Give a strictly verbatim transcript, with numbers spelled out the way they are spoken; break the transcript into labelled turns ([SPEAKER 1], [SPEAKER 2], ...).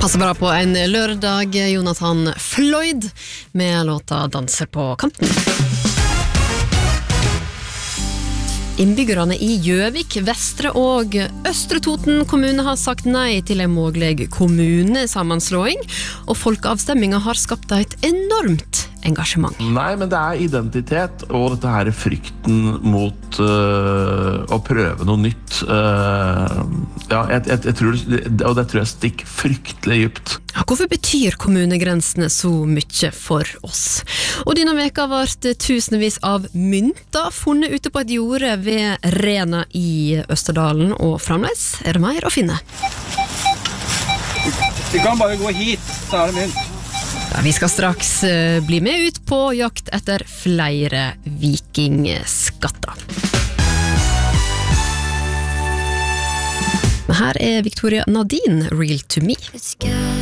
[SPEAKER 1] Passer bra på en lørdag, Jonathan Floyd med låta Danser på kanten. Innbyggerne i Gjøvik, Vestre og Østre Toten kommune har sagt nei til en mulig kommunesammenslåing, og folkeavstemningen har skapt et enormt engasjement.
[SPEAKER 2] Nei, men det er identitet og dette her frykten mot uh, å prøve noe nytt. Uh, ja, jeg, jeg, jeg tror, og det tror jeg stikker fryktelig dypt.
[SPEAKER 1] Ja, hvorfor betyr kommunegrensene så mye for oss? Og denne veka ble tusenvis av mynter funnet ute på et jorde ved Rena i Østerdalen, og fremdeles er det mer å finne.
[SPEAKER 3] Du kan bare gå hit, så er det mynt.
[SPEAKER 1] Ja, vi skal straks uh, bli med ut på jakt etter flere vikingskatter. Men her er Victoria Nadine, Real to Me.
[SPEAKER 4] It's good.